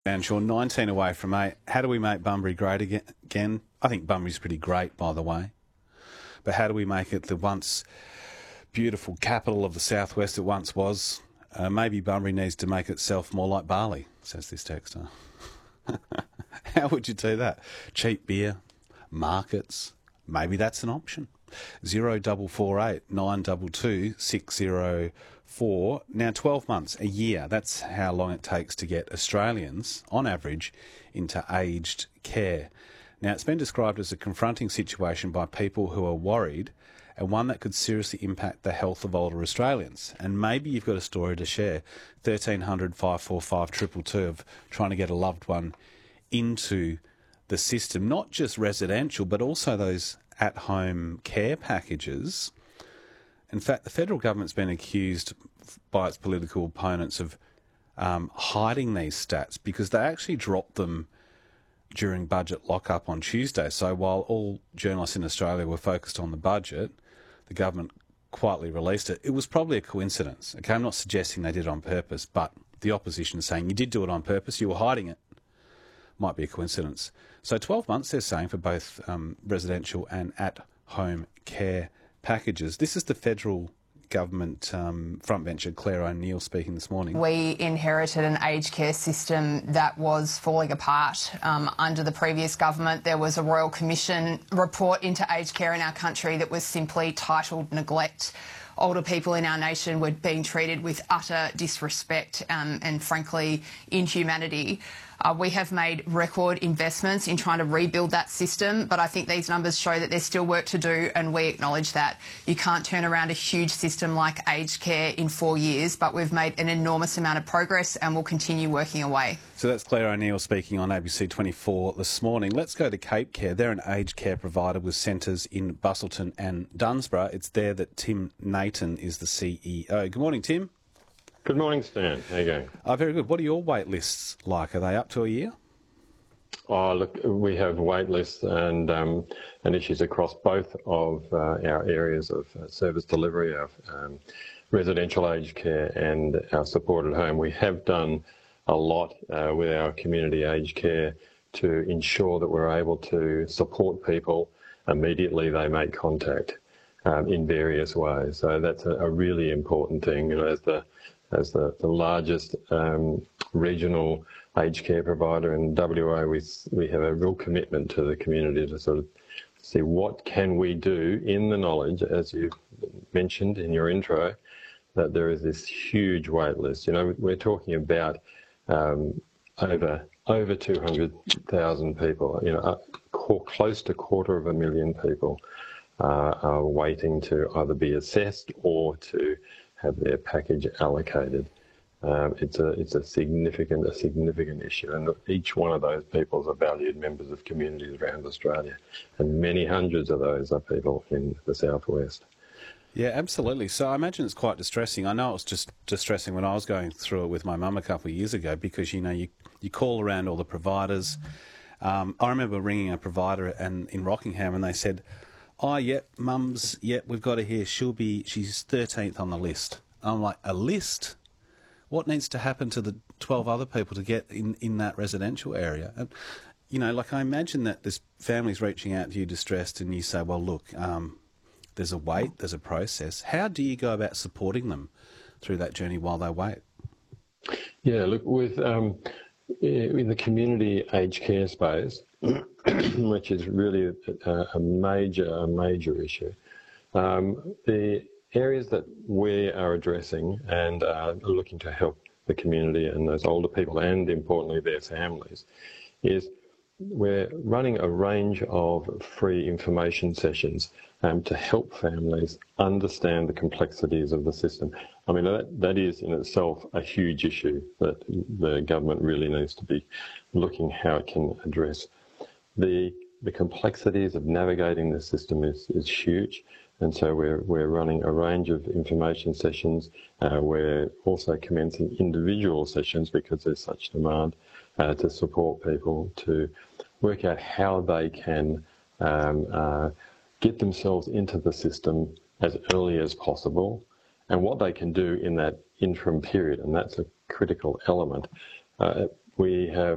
And Sean, 19 away from 8. How do we make Bunbury great again? I think Bunbury's pretty great, by the way. But how do we make it the once beautiful capital of the southwest it once was? Maybe Bunbury needs to make itself more like Bali, says this texter. How would you do that? Cheap beer, markets, maybe that's an option. 0448 922 604. Now, 12 months, a year, that's how long it takes to get Australians, on average, into aged care. Now, it's been described as a confronting situation by people who are worried and one that could seriously impact the health of older Australians. And maybe you've got a story to share. 1300 545 222 of trying to get a loved one into the system, not just residential, but also those at-home care packages. In fact, the federal government's been accused by its political opponents of hiding these stats because they actually dropped them during budget lock-up on Tuesday. So while all journalists in Australia were focused on the budget, the government quietly released it. It was probably a coincidence. Okay, I'm not suggesting they did it on purpose, but the opposition is saying you did do it on purpose, you were hiding it. Might be a coincidence. So 12 months, they're saying, for both residential and at-home care packages. This is the federal government frontbencher Claire O'Neill speaking this morning. We inherited an aged care system that was falling apart. Under the previous government, there was a Royal Commission report into aged care in our country that was simply titled Neglect. Older people in our nation were being treated with utter disrespect and frankly, inhumanity. We have made record investments in trying to rebuild that system, but I think these numbers show that there's still work to do, and we acknowledge that. You can't turn around a huge system like aged care in 4 years, but we've made an enormous amount of progress and we'll continue working away. So that's Claire O'Neill speaking on ABC 24 this morning. Let's go to Cape Care. They're an aged care provider with centres in Busselton and Dunsborough. It's there that Tim Nathan is the CEO. Good morning, Tim. Good morning, Stan. How are you going? Very good. What are your wait lists like? Are they up to a year? Oh, look, we have wait lists and issues across both of our areas of service delivery, our residential aged care and our supported home. We have done a lot with our community aged care to ensure that we're able to support people immediately they make contact in various ways. So that's a really important thing. You know, as the largest regional aged care provider in WA, we have a real commitment to the community to sort of see what can we do in the knowledge, as you mentioned in your intro, that there is this huge wait list. You know, we're talking about over 200,000 people, you know, close to 250,000 people are waiting to either be assessed or to have their package allocated. It's a significant issue, and each one of those people are valued members of communities around Australia, and many hundreds of those are people in the southwest. Yeah, absolutely. So I imagine it's quite distressing. I know it was just distressing when I was going through it with my mum a couple of years ago because, you know, you call around all the providers. I remember ringing a provider in Rockingham and they said, "Oh, yep, Mum's, yep, we've got her here. She's 13th on the list." I'm like, a list? What needs to happen to the 12 other people to get in that residential area? And, you know, like I imagine that this family's reaching out to you distressed and you say, well, look, there's a wait, there's a process. How do you go about supporting them through that journey while they wait? Yeah, look, with in the community aged care space, which is really a major issue, the areas that we are addressing and are looking to help the community and those older people and, importantly, their families is we're running a range of free information sessions to help families understand the complexities of the system. I mean, that is in itself a huge issue that the government really needs to be looking how it can address. The complexities of navigating the system is huge, and so we're running a range of information sessions. We're also commencing individual sessions because there's such demand to support people to work out how they can get themselves into the system as early as possible and what they can do in that interim period, and that's a critical element. We have